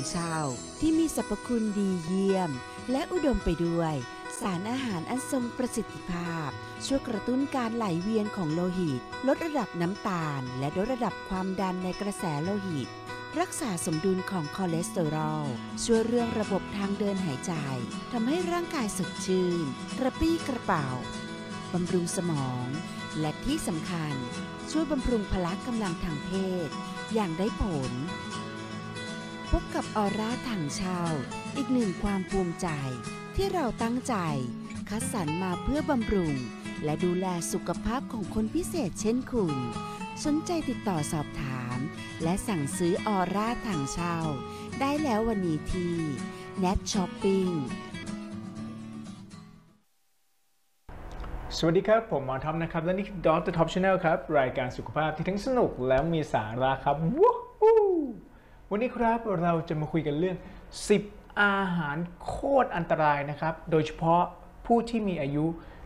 เช่าที่มีสรรพคุณดีเยี่ยมและอุดมไปด้วยสารอาหารอันทรงประสิทธิภาพช่วยกระตุ้นการไหลเวียนของโลหิตลดระดับน้ำตาลและลดระดับความดันในกระแสโลหิตรักษาสมดุลของคอเลสเตอรอลช่วยเรื่องระบบทางเดินหายใจทำให้ร่างกายสดชื่นกระปรี้กระเป๋าบำรุงสมองและที่สำคัญช่วยบำรุงพละกำลังทางเพศอย่างได้ผลพบกับออร่าถังเช่าอีกหนึ่งความภูมิใจที่เราตั้งใจคัดสรรมาเพื่อบำรุงและดูแลสุขภาพของคนพิเศษเช่นคุณสนใจติดต่อสอบถามและสั่งซื้อออร่าถังเช่าได้แล้ววันนี้ที่ Net Shopping สวัสดีครับผมหมอท็อปนะครับและนี่คือ Dr. Top Channel ครับรายการสุขภาพที่ทั้งสนุกและมีสาระครับว้าววันนี้ครับเราจะมาคุยกันเรื่อง10อาหารโคตรอันตรายนะครับโดยเฉพาะผู้ที่มีอายุ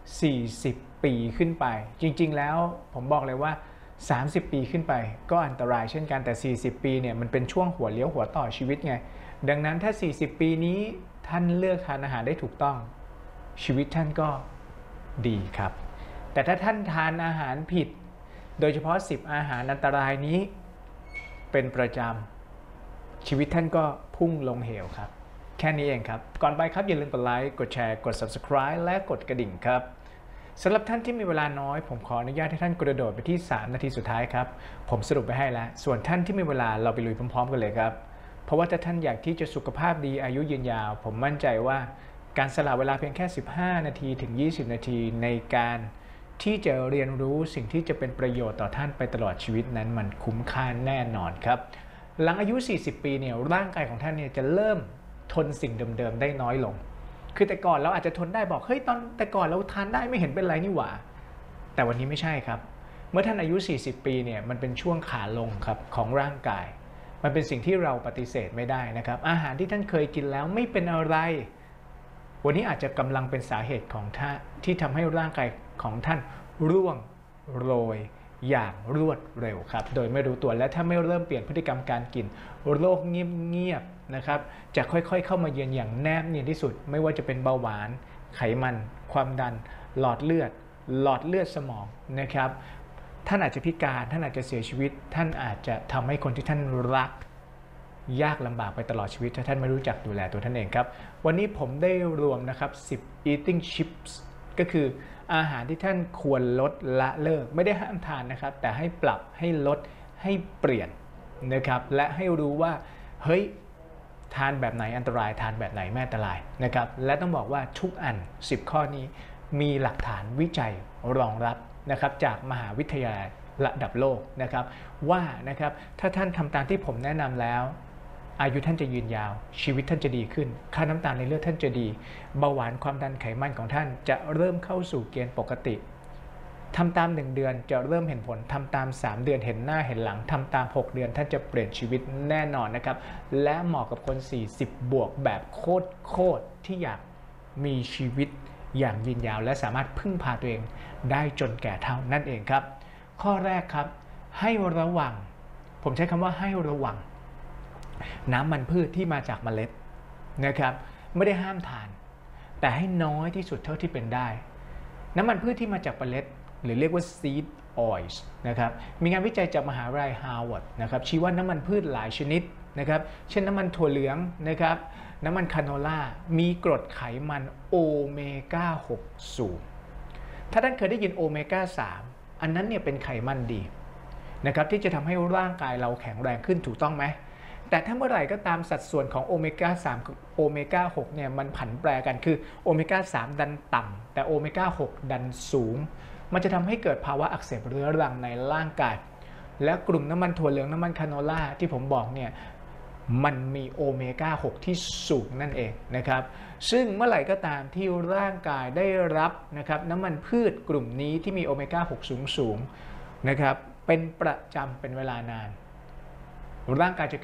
40ปีขึ้นไปจริงๆแล้วผมบอกเลยว่า30ปีขึ้นไปก็อันตรายเช่นกันแต่40ปีเนี่ยมันเป็นช่วงหัวเลี้ยวหัวต่อชีวิตไงดังนั้นถ้า40ปีนี้ท่านเลือกทานอาหารได้ถูกต้องชีวิตท่านก็ดีครับแต่ถ้าท่านทานอาหารผิดโดยเฉพาะ10อาหารอันตรายนี้เป็นประจำชีวิตท่านก็พุ่งลงเหวครับแค่นี้เองครับก่อนไปครับอย่าลืมกดไลค์กดแชร์กด Subscribe และกดกระดิ่งครับสำหรับท่านที่มีเวลาน้อยผมขออนุญาตให้ท่านกระโดดไปที่3นาทีสุดท้ายครับผมสรุปไปให้แล้วส่วนท่านที่มีเวลาเราไปลุยพร้อมๆกันเลยครับเพราะว่าถ้าท่านอยากที่จะสุขภาพดีอายุยืนยาวผมมั่นใจว่าการสละเวลาเพียงแค่15นาทีถึง20นาทีในการที่จะเรียนรู้สิ่งที่จะเป็นประโยชน์ต่อท่านไปตลอดชีวิตนั้นมันคุ้มค่าแน่นอนครับหลังอายุ40ปีเนี่ยร่างกายของท่านเนี่ยจะเริ่มทนสิ่งเดิมๆได้น้อยลงคือแต่ก่อนเราอาจจะทนได้บอกเฮ้ยตอนแต่ก่อนเราทานได้ไม่เห็นเป็นไรนี่หว่าแต่วันนี้ไม่ใช่ครับเมื่อท่านอายุ40ปีเนี่ยมันเป็นช่วงขาลงครับของร่างกายมันเป็นสิ่งที่เราปฏิเสธไม่ได้นะครับอาหารที่ท่านเคยกินแล้วไม่เป็นอะไรวันนี้อาจจะกำลังเป็นสาเหตุของท่านที่ทำให้ร่างกายของท่านร่วงโรยอย่างรวดเร็วครับโดยไม่รู้ตัวและถ้าไม่เริ่มเปลี่ยนพฤติกรรมการกินโรคเงียบๆนะครับจะค่อยๆเข้ามาเยือนอย่างแนบเนียนที่สุดไม่ว่าจะเป็นเบาหวานไขมันความดันหลอดเลือดสมองนะครับท่านอาจจะพิการท่านอาจจะเสียชีวิตท่านอาจจะทำให้คนที่ท่านรักยากลำบากไปตลอดชีวิตถ้าท่านไม่รู้จักดูแลตัวท่านเองครับวันนี้ผมได้รวมนะครับ10 eating chips ก็คืออาหารที่ท่านควรลดละเลิกไม่ได้ห้ามทานนะครับแต่ให้ปรับให้ลดให้เปลี่ยนนะครับและให้รู้ว่าเฮ้ยทานแบบไหนอันตรายทานแบบไหนไม่อันตรายนะครับและต้องบอกว่าทุกอัน10ข้อนี้มีหลักฐานวิจัยรองรับนะครับจากมหาวิทยาลัยระดับโลกนะครับว่านะครับถ้าท่านทำตามที่ผมแนะนำแล้วอายุท่านจะยืนยาวชีวิตท่านจะดีขึ้นค่าน้ำตาลในเลือดท่านจะดีเบาหวานความดันไขมันของท่านจะเริ่มเข้าสู่เกณฑ์ปกติทำตาม1เดือนจะเริ่มเห็นผลทำตาม3เดือนเห็นหน้าเห็นหลังทำตาม6เดือนท่านจะเปลี่ยนชีวิตแน่นอนนะครับและเหมาะกับคน40บวกแบบโคตรที่อยากมีชีวิตอย่างยืนยาวและสามารถพึ่งพาตัวเองได้จนแก่เฒ่านั่นเองครับข้อแรกครับให้ระวังผมใช้คำว่าให้ระวังน้ำมันพืชที่มาจากเมล็ดนะครับไม่ได้ห้ามทานแต่ให้น้อยที่สุดเท่าที่เป็นได้น้ำมันพืชที่มาจากเมล็ดหรือเรียกว่า seed oils นะครับมีงานวิจัยจากมหาวิทยาลัยฮาร์วาร์ดนะครับชี้ว่าน้ำมันพืชหลายชนิดนะครับเช่นน้ำมันถั่วเหลืองนะครับน้ำมันคาโนล่ามีกรดไขมันโอเมก้า6สูงถ้าท่านเคยได้ยินโอเมก้า3อันนั้นเนี่ยเป็นไขมันดีนะครับที่จะทำให้ร่างกายเราแข็งแรงขึ้นถูกต้องไหมแต่ถ้าเมื่อไหร่ก็ตามสัดส่วนของโอเมก้า3กับโอเมก้า6เนี่ยมันผันแปรกันคือโอเมก้า3ดันต่ำแต่โอเมก้า6ดันสูงมันจะทำให้เกิดภาวะอักเสบเรื้อรังในร่างกายและกลุ่มน้ำมันถั่วเหลืองน้ำมันคาโนล่าที่ผมบอกเนี่ยมันมีโอเมก้า6ที่สูงนั่นเองนะครับซึ่งเมื่อไหร่ก็ตามที่ร่างกายได้รับนะครับน้ำมันพืชกลุ่มนี้ที่มีโอเมก้า6สูงนะครับเป็นประจำเป็นเวลานานร่างกายจะ